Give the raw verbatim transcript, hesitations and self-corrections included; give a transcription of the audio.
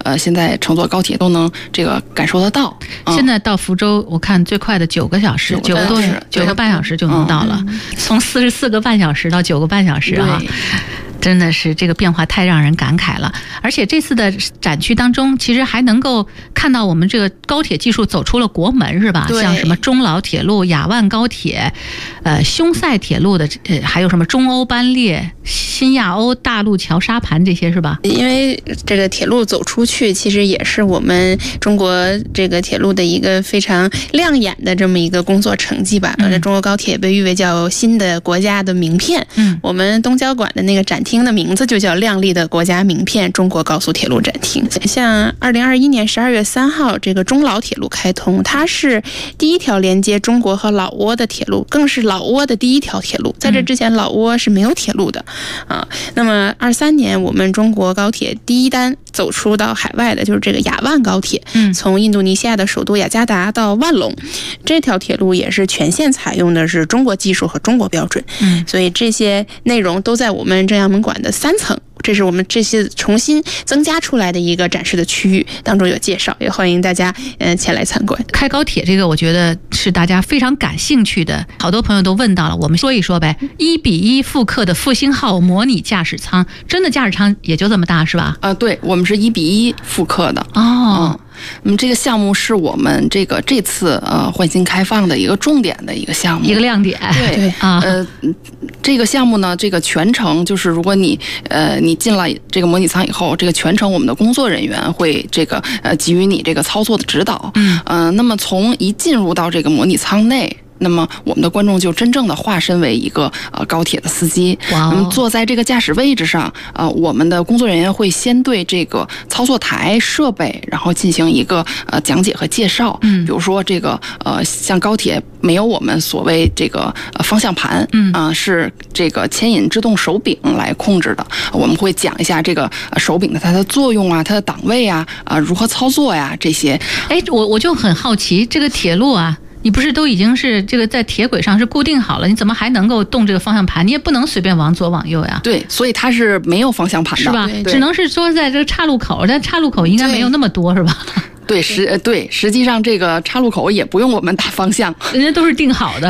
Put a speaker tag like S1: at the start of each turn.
S1: 呃现在乘坐高铁都能这个感受得到。
S2: 嗯、现在到福州，我看最快的九个小时，九个多九个半小时就能到了，嗯、从四十四个半小时到九个半小时啊。真的是这个变化太让人感慨了，而且这次的展区当中，其实还能够看到我们这个高铁技术走出了国门，是吧？像什么中老铁路、雅万高铁、呃匈塞铁路的，呃还有什么中欧班列、新亚欧大陆桥沙盘这些，是吧？
S3: 因为这个铁路走出去，其实也是我们中国这个铁路的一个非常亮眼的这么一个工作成绩吧。嗯、中国高铁被誉为叫新的国家的名片。嗯，我们东交馆的那个展厅的名字就叫亮丽的国家名片中国高速铁路展厅。像二零二一年十二月三号这个中老铁路开通，它是第一条连接中国和老挝的铁路，更是老挝的第一条铁路。在这之前老挝是没有铁路的啊。那么二三年我们中国高铁第一单走出到海外的就是这个雅万高铁，嗯，从印度尼西亚的首都雅加达到万隆，这条铁路也是全线采用的是中国技术和中国标准。嗯，所以这些内容都在我们正阳门馆的三层，这是我们这些重新增加出来的一个展示的区域当中有介绍，也欢迎大家呃前来参观。
S2: 开高铁这个我觉得是大家非常感兴趣的，好多朋友都问到了，我们说一说呗。一比一复刻的复兴号模拟驾驶舱，真的驾驶舱也就这么大是吧？
S1: 啊、呃，对，我们是一比一复刻的
S2: 哦。
S1: 嗯嗯，这个项目是我们这个这次呃换新开放的一个重点的一个项目，
S2: 一个亮点。
S1: 对对啊，呃，这个项目呢，这个全程就是如果你呃你进了这个模拟舱以后，这个全程我们的工作人员会这个呃给予你这个操作的指导。嗯，呃，那么从一进入到这个模拟舱内，那么我们的观众就真正的化身为一个呃高铁的司机，那么坐在这个驾驶位置上，呃，我们的工作人员会先对这个操作台设备，然后进行一个呃讲解和介绍。嗯，比如说这个呃，像高铁没有我们所谓这个呃方向盘，嗯啊、呃，是这个牵引制动手柄来控制的。我们会讲一下这个手柄的它的作用啊，它的档位啊，啊、呃、如何操作呀、啊、这些。
S2: 哎，我我就很好奇，这个铁路啊。你不是都已经是这个在铁轨上是固定好了，你怎么还能够动这个方向盘？你也不能随便往左往右呀。
S1: 对，所以它是没有方向盘的，
S2: 是吧？只能是说在这个岔路口，但岔路口应该没有那么多，是吧？
S1: 对，实对，实际上这个岔路口也不用我们打方向，
S2: 人家都是定好的。